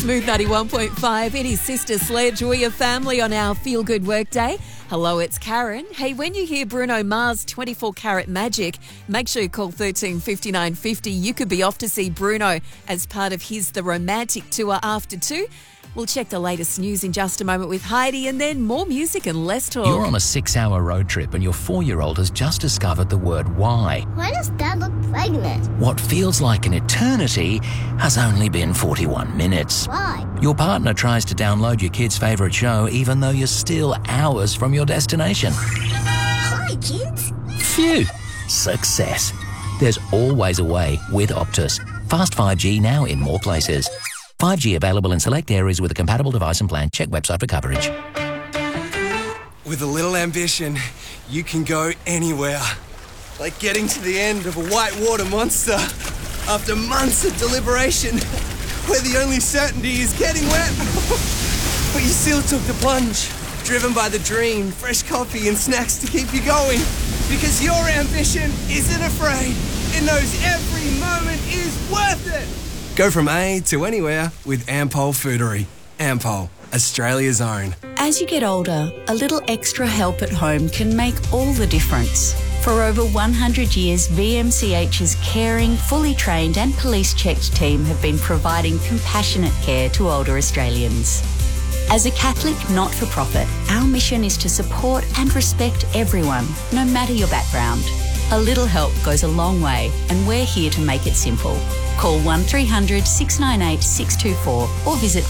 Smooth 91.5, it is Sister Sledge. We're your family on our Feel Good Work Day. Hello, it's Karen. Hey, when you hear Bruno Mars 24 Karat Magic, make sure you call 135950. You could be off to see Bruno as part of his The Romantic Tour after 2. We'll check the latest news in just a moment with Heidi, and then more music and less talk. You're on a 6-hour road trip and your 4-year-old has just discovered the word why. Why does Dad look pregnant? What feels like an eternity has only been 41 minutes. Why? Your partner tries to download your kid's favourite show even though you're still hours from your destination. Hi, kids. Phew! Success. There's always a way with Optus. Fast 5G now in more places. 5G available in select areas with a compatible device and plan. Check website for coverage. With a little ambition, you can go anywhere. Like getting to the end of a whitewater monster after months of deliberation, where the only certainty is getting wet. But you still took the plunge, driven by the dream, fresh coffee and snacks to keep you going. Because your ambition isn't afraid. It knows every moment is worth it. Go from A to anywhere with Ampol Foodery. Ampol, Australia's own. As you get older, a little extra help at home can make all the difference. For over 100 years, VMCH's caring, fully trained and police-checked team have been providing compassionate care to older Australians. As a Catholic not-for-profit, our mission is to support and respect everyone, no matter your background. A little help goes a long way, and we're here to make it simple. Call 1300 698 624 or visit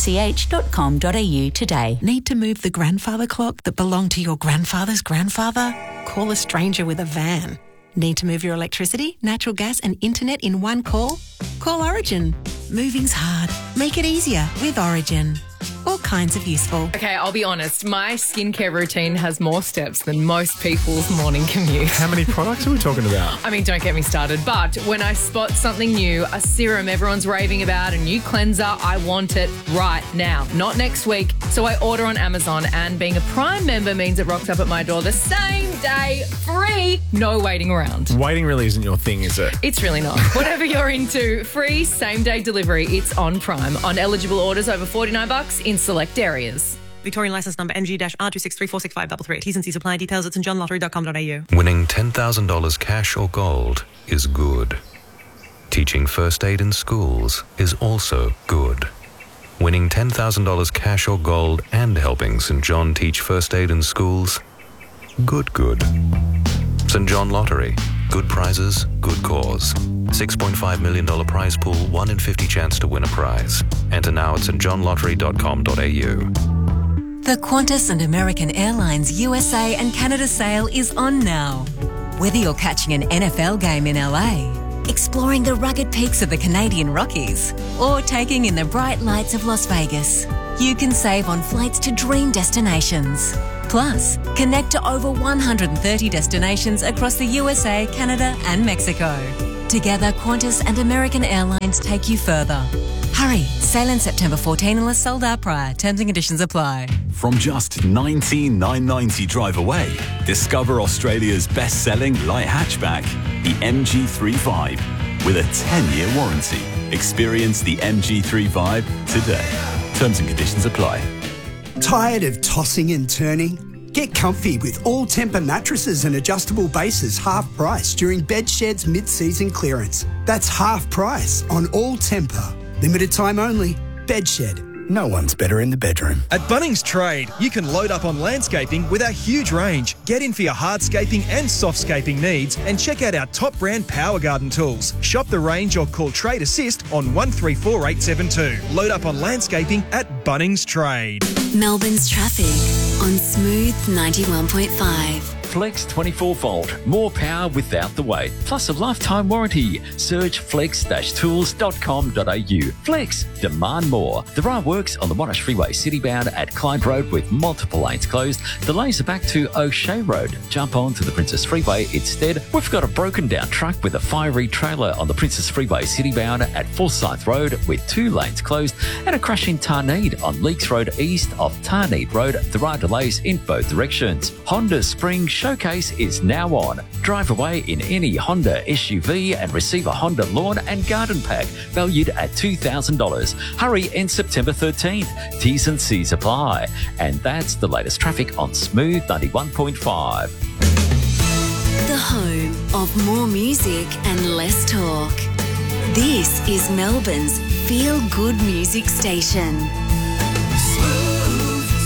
vmch.com.au today. Need to move the grandfather clock that belonged to your grandfather's grandfather? Call a stranger with a van. Need to move your electricity, natural gas and internet in one call? Call Origin. Moving's hard. Make it easier with Origin. All kinds of useful. Okay, I'll be honest. My skincare routine has more steps than most people's morning commute. How many products are we talking about? I mean, don't get me started. But when I spot something new, a serum everyone's raving about, a new cleanser, I want it right now, not next week. So I order on Amazon, and being a Prime member means it rocks up at my door the same day, free, no waiting around. Waiting really isn't your thing, is it? It's really not. Whatever you're into, free same-day delivery. It's on Prime. On eligible orders over $49 in select areas. Victorian licence number NG-R2634653. T's and C's apply. Details at stjohnlottery.com.au. Winning $10,000 cash or gold is good. Teaching first aid in schools is also good. Winning $10,000 cash or gold and helping St John teach first aid in schools, good. St John Lottery. Good prizes, good cause. $6.5 million prize pool, 1 in 50 chance to win a prize. Enter now at stjohnlottery.com.au. The Qantas and American Airlines USA and Canada sale is on now. Whether you're catching an NFL game in LA, exploring the rugged peaks of the Canadian Rockies, or taking in the bright lights of Las Vegas, you can save on flights to dream destinations. Plus, connect to over 130 destinations across the USA, Canada and Mexico. Together, Qantas and American Airlines take you further. Hurry, sail in September 14 unless sold out prior. Terms and conditions apply. From just $19,990 drive away, discover Australia's best-selling light hatchback, the MG3 with a 10-year warranty. Experience the MG3 today. Terms and conditions apply. Tired of tossing and turning? Get comfy with all-temper mattresses and adjustable bases half price during Bedshed's mid-season clearance. That's half price on all temper. Limited time only. Bedshed. No one's better in the bedroom. At Bunnings Trade, you can load up on landscaping with our huge range. Get in for your hardscaping and softscaping needs and check out our top brand Power Garden tools. Shop the range or call Trade Assist on 134872. Load up on landscaping at Bunnings Trade. Melbourne's traffic on Smooth 91.5. Flex 24 volt, more power without the wait. Plus a lifetime warranty. Search flex-tools.com.au. Flex, demand more. There are works on the Monash Freeway citybound at Clyde Road with multiple lanes closed. The lanes are back to O'Shea Road. Jump on to the Princess Freeway instead. We've got a broken down truck with a fiery trailer on the Princess Freeway citybound at Forsyth Road with 2 lanes closed, and a crash in Tarneed on Leaks Road east of Tarneed Road. There are delays in both directions. Honda Spring showcase is now on. Drive away in any Honda SUV and receive a Honda lawn and garden pack valued at $2,000. Hurry in September 13th. T's and C's apply. And that's the latest traffic on Smooth 91.5. The home of more music and less talk. This is Melbourne's Feel Good Music Station. Smooth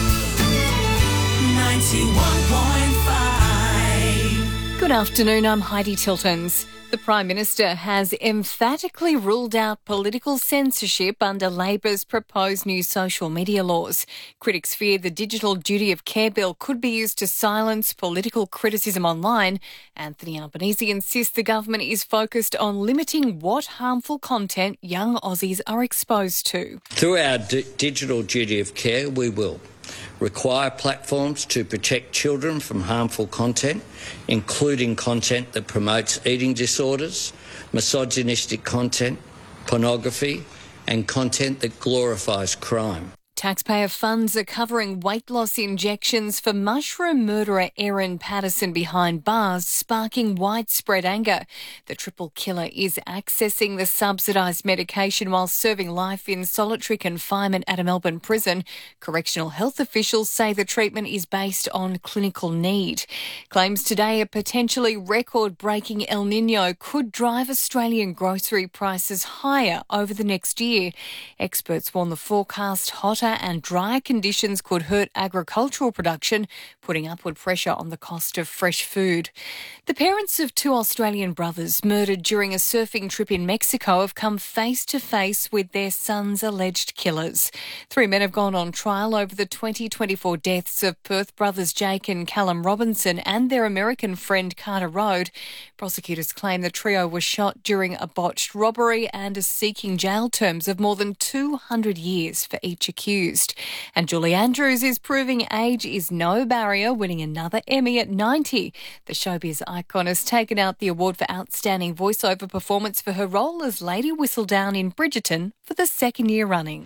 91.5. Good afternoon, I'm Heidi Tiltons. The Prime Minister has emphatically ruled out political censorship under Labor's proposed new social media laws. Critics fear the Digital Duty of Care bill could be used to silence political criticism online. Anthony Albanese insists the government is focused on limiting what harmful content young Aussies are exposed to. Through our Digital Duty of Care, we will require platforms to protect children from harmful content, including content that promotes eating disorders, misogynistic content, pornography, and content that glorifies crime. Taxpayer funds are covering weight loss injections for mushroom murderer Erin Patterson behind bars, sparking widespread anger. The triple killer is accessing the subsidised medication while serving life in solitary confinement at a Melbourne prison. Correctional health officials say the treatment is based on clinical need. Claims today a potentially record-breaking El Niño could drive Australian grocery prices higher over the next year. Experts warn the forecast hotter and drier conditions could hurt agricultural production, putting upward pressure on the cost of fresh food. The parents of two Australian brothers murdered during a surfing trip in Mexico have come face to face with their son's alleged killers. Three men have gone on trial over the 2024 deaths of Perth brothers Jake and Callum Robinson and their American friend Carter Road. Prosecutors claim the trio was shot during a botched robbery and are seeking jail terms of more than 200 years for each accused. And Julie Andrews is proving age is no barrier, winning another Emmy at 90. The showbiz icon has taken out the award for Outstanding Voiceover Performance for her role as Lady Whistledown in Bridgerton for the second year running.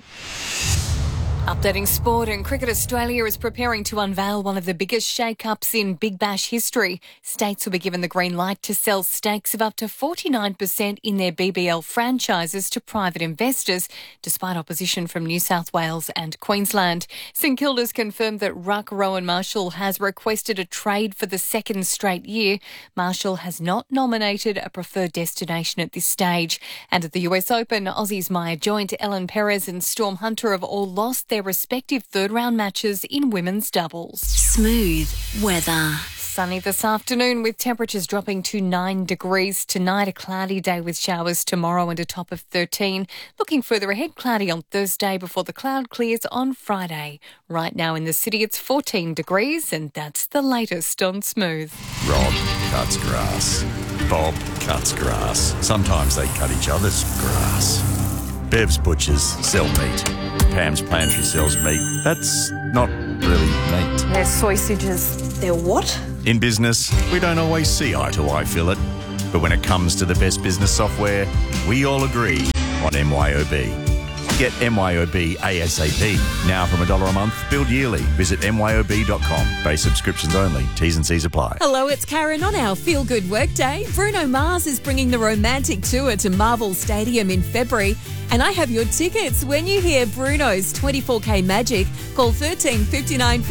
Updating sport, and Cricket Australia is preparing to unveil one of the biggest shake-ups in Big Bash history. States will be given the green light to sell stakes of up to 49% in their BBL franchises to private investors, despite opposition from New South Wales and Queensland. St Kilda's confirmed that ruck Rowan Marshall has requested a trade for the second straight year. Marshall has not nominated a preferred destination at this stage. And at the US Open, Aussies Maya Joint, Ellen Perez and Storm Hunter have all lost their respective third-round matches in women's doubles. Smooth weather. Sunny this afternoon with temperatures dropping to 9 degrees. Tonight, a cloudy day with showers tomorrow and a top of 13. Looking further ahead, cloudy on Thursday before the cloud clears on Friday. Right now in the city, it's 14 degrees, and that's the latest on Smooth. Rob cuts grass. Bob cuts grass. Sometimes they cut each other's grass. Bev's Butchers sell meat. Pam's Pantry sells meat. That's not really meat. They're sausages. They're what? In business, we don't always see eye to eye, Philip. But when it comes to the best business software, we all agree on MYOB. Get MYOB ASAP. Now from $1 a month, billed yearly. Visit myob.com. Base subscriptions only. T's and C's apply. Hello, it's Karen on our Feel Good Workday. Bruno Mars is bringing the romantic tour to Marvel Stadium in February. And I have your tickets. When you hear Bruno's 24K Magic, call 13 59